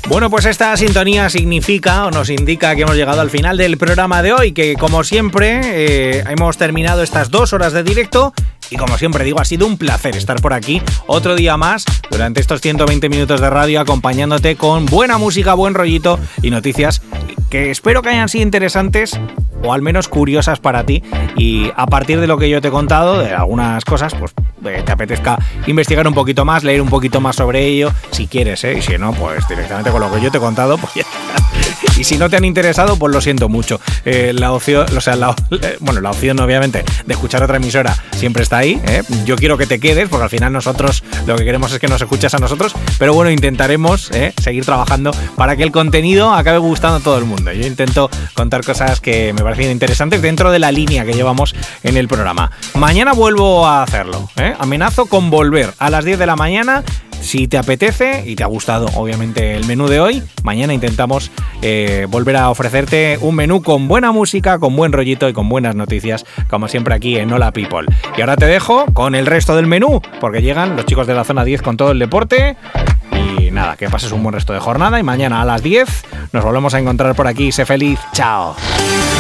Bueno, pues esta sintonía significa o nos indica que hemos llegado al final del programa de hoy, que como siempre hemos terminado estas 2 horas de directo y como siempre digo, ha sido un placer estar por aquí otro día más durante estos 120 minutos de radio acompañándote con buena música, buen rollito y noticias que espero que hayan sido interesantes o al menos curiosas para ti, y a partir de lo que yo te he contado, de algunas cosas, pues te apetezca investigar un poquito más, leer un poquito más sobre ello, si quieres, y si no, pues directamente con lo que yo te he contado, pues ya. Y si no te han interesado, pues lo siento mucho. La opción, la opción obviamente de escuchar otra emisora siempre está ahí, Yo quiero que te quedes, porque al final nosotros lo que queremos es que nos escuches a nosotros, pero bueno, intentaremos seguir trabajando para que el contenido acabe gustando a todo el mundo. Yo intento contar cosas que me parecen interesantes dentro de la línea que llevamos en el programa. Mañana vuelvo a hacerlo, Amenazo con volver a las 10 de la mañana. Si te apetece y te ha gustado obviamente el menú de hoy, mañana intentamos volver a ofrecerte un menú con buena música, con buen rollito y con buenas noticias, como siempre aquí en Hola People. Y ahora te dejo con el resto del menú, porque llegan los chicos de la zona 10 con todo el deporte. Y nada, que pases un buen resto de jornada y mañana a las 10 nos volvemos a encontrar por aquí. Sé feliz, chao.